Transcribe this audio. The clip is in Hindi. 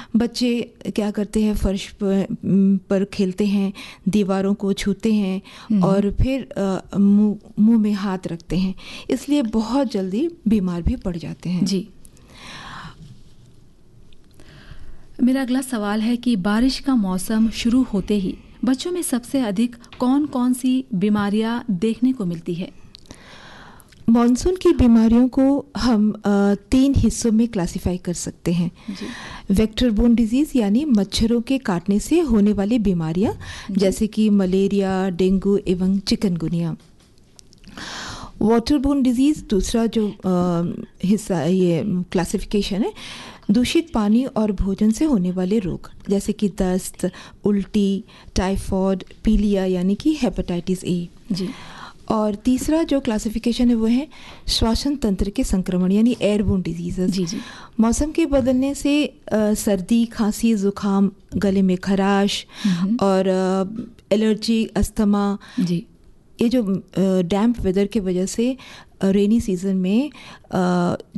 बच्चे क्या करते हैं, फर्श पर खेलते हैं, दीवारों को छूते हैं और फिर मुंह में हाथ रखते हैं, इसलिए बहुत जल्दी बीमार भी पड़ जाते हैं। जी, मेरा अगला सवाल है कि बारिश का मौसम शुरू होते ही बच्चों में सबसे अधिक कौन कौन सी बीमारियां देखने को मिलती है? मॉनसून की बीमारियों को हम 3 हिस्सों में क्लासिफाई कर सकते हैं। वेक्टर बोर्न डिजीज़ यानी मच्छरों के काटने से होने वाली बीमारियां, जैसे कि मलेरिया, डेंगू एवं चिकनगुनिया। वाटर बोर्न डिजीज़ दूसरा जो हिस्सा, ये क्लासिफिकेशन है, दूषित पानी और भोजन से होने वाले रोग, जैसे कि दस्त, उल्टी, टाइफॉइड, पीलिया यानी कि हेपेटाइटिस ए। जी। और तीसरा जो क्लासिफिकेशन है वो है श्वसन तंत्र के संक्रमण यानी एयरबोर्न डिजीजेस। जी जी। मौसम के बदलने से सर्दी, खांसी, जुकाम, गले में खराश और एलर्जी, अस्थमा, जी, ये जो डैम्प वेदर के वजह से रेनी सीजन में